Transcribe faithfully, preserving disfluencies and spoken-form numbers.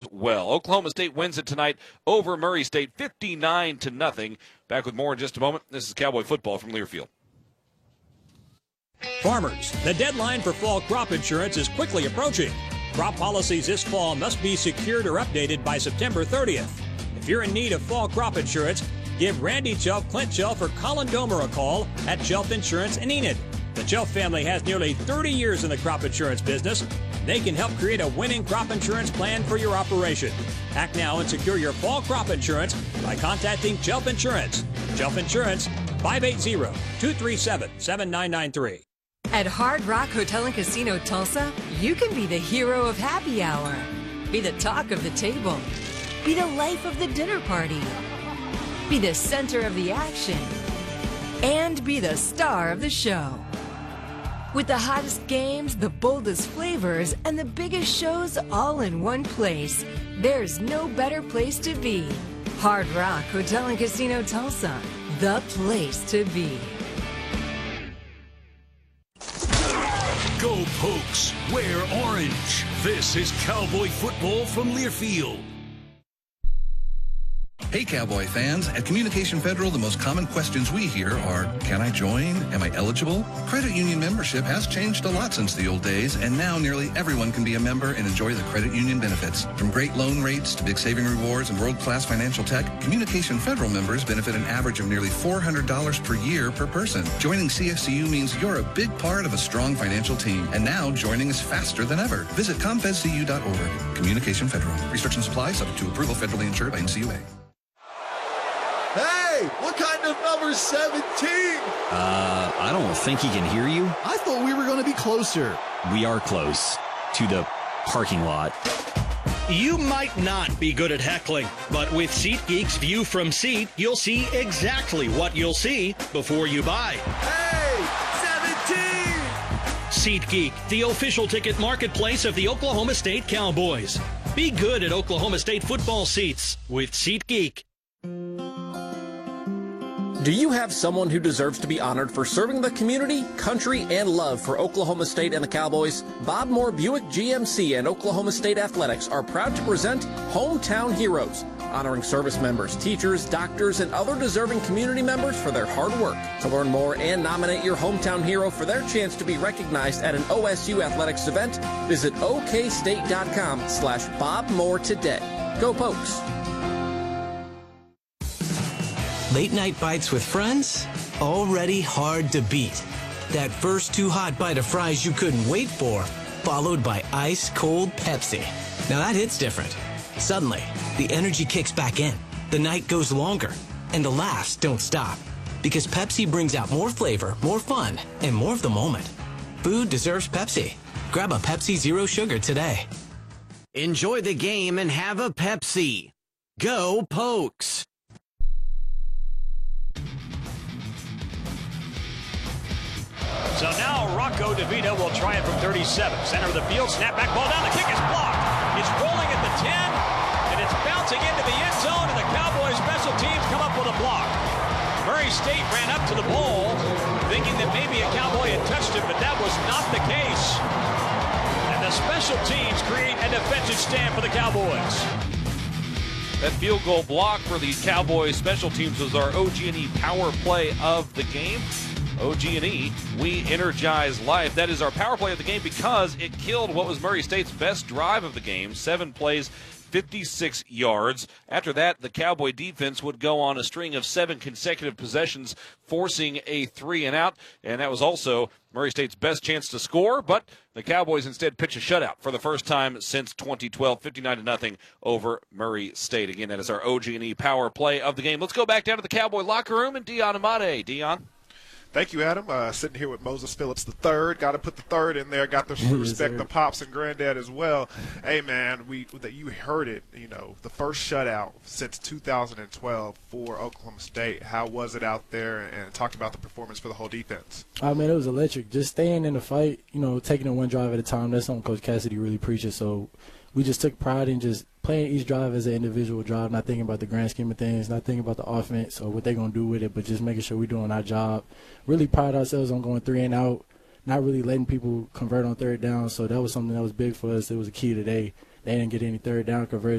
well. Oklahoma State wins it tonight over Murray State, fifty-nine to nothing. Back with more in just a moment. This is Cowboy football from Learfield. Farmers, the deadline for fall crop insurance is quickly approaching. Crop policies this fall must be secured or updated by September thirtieth. If you're in need of fall crop insurance, give Randy Chelf, Clint Chelf, or Colin Domer a call at Chelf Insurance in Enid. The Chelf family has nearly thirty years in the crop insurance business. They can help create a winning crop insurance plan for your operation. Act now and secure your fall crop insurance by contacting Chelf Insurance. Chelf Insurance, five eight zero, two three seven, seven nine nine three. At Hard Rock Hotel and Casino Tulsa, you can be the hero of happy hour, be the talk of the table, be the life of the dinner party, be the center of the action, and be the star of the show. With the hottest games, the boldest flavors, and the biggest shows all in one place, there's no better place to be. Hard Rock Hotel and Casino Tulsa, the place to be. Go Pokes, wear orange. This is Cowboy football from Learfield. Hey Cowboy fans, at Communication Federal the most common questions we hear are, can I join? Am I eligible? Credit union membership has changed a lot since the old days, and now nearly everyone can be a member and enjoy the credit union benefits. From great loan rates to big saving rewards and world-class financial tech, Communication Federal members benefit an average of nearly four hundred dollars per year per person. Joining C F C U means you're a big part of a strong financial team, and now joining is faster than ever. Visit confed c u dot org. Communication Federal. Restrictions apply, subject to approval, federally insured by N C U A. Hey, what kind of number seventeen? Uh, I don't think he can hear you. I thought we were going to be closer. We are close to the parking lot. You might not be good at heckling, but with SeatGeek's View from Seat, you'll see exactly what you'll see before you buy. Hey, seventeen! SeatGeek, the official ticket marketplace of the Oklahoma State Cowboys. Be good at Oklahoma State football seats with SeatGeek. Do you have someone who deserves to be honored for serving the community, country, and love for Oklahoma State and the Cowboys? Bob Moore Buick G M C and Oklahoma State Athletics are proud to present Hometown Heroes, honoring service members, teachers, doctors, and other deserving community members for their hard work. To learn more and nominate your hometown hero for their chance to be recognized at an O S U athletics event, visit okstate.com slash Bob Moore today. Go Pokes! Late night bites with friends? Already hard to beat. That first too hot bite of fries you couldn't wait for, followed by ice cold Pepsi. Now that hits different. Suddenly, the energy kicks back in, the night goes longer, and the laughs don't stop. Because Pepsi brings out more flavor, more fun, and more of the moment. Food deserves Pepsi. Grab a Pepsi Zero Sugar today. Enjoy the game and have a Pepsi. Go Pokes! So now Rocco DeVito will try it from thirty-seven. Center of the field, snap back ball down. The kick is blocked. It's rolling at the ten, and it's bouncing into the end zone, and the Cowboys special teams come up with a block. Murray State ran up to the ball, thinking that maybe a Cowboy had touched it, but that was not the case. And the special teams create a defensive stand for the Cowboys. That field goal block for the Cowboys special teams was our O G and E power play of the game. O G and E, we energize life. That is our power play of the game because it killed what was Murray State's best drive of the game. Seven plays, fifty-six yards. After that, the Cowboy defense would go on a string of seven consecutive possessions, forcing a three and out. And that was also Murray State's best chance to score, but the Cowboys instead pitch a shutout for the first time since twenty twelve, fifty-nine to nothing over Murray State. Again, that is our O G and E power play of the game. Let's go back down to the Cowboy locker room and Dion Amade. Dion. Thank you, Adam. Uh, sitting here with Moses Phillips the third. Got to put the third in there. Got to respect the pops and granddad as well. Hey, man, we that you heard it. You know, the first shutout since two thousand twelve for Oklahoma State. How was it out there? And talk about the performance for the whole defense. I mean, it was electric. Just staying in the fight. You know, taking it one drive at a time. That's something Coach Cassidy really preaches. So we just took pride in just playing each drive as an individual drive, not thinking about the grand scheme of things, not thinking about the offense or what they're going to do with it, but just making sure we're doing our job. Really pride ourselves on going three and out, not really letting people convert on third down. So that was something that was big for us. It was a key today. They didn't get any third down conversion.